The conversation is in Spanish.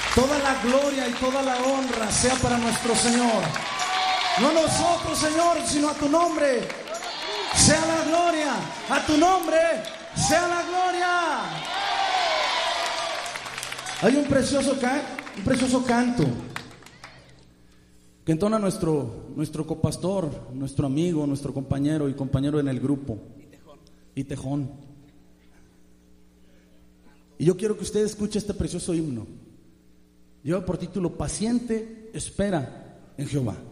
Toda la gloria y toda la honra sea para nuestro Señor. No a nosotros, Señor, sino a tu nombre sea la gloria. A tu nombre sea la gloria. Hay un precioso canto que entona nuestro copastor, nuestro amigo, nuestro compañero y compañero en el grupo, Itejón. Y yo quiero que usted escuche este precioso himno. Lleva por título: Paciente espera en Jehová.